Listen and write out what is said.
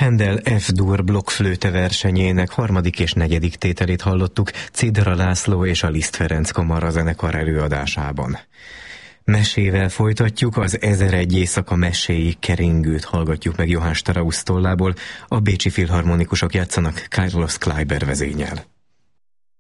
Handel F-dur blokkflőte versenyének harmadik és negyedik tételét hallottuk Cidra László és a Liszt Ferenc kamarazenekar előadásában. Mesével folytatjuk, az 1001 éjszaka meséig keringőt hallgatjuk meg Johann Strauss tollából, a bécsi filharmonikusok játszanak Carlos Kleiber vezénnyel.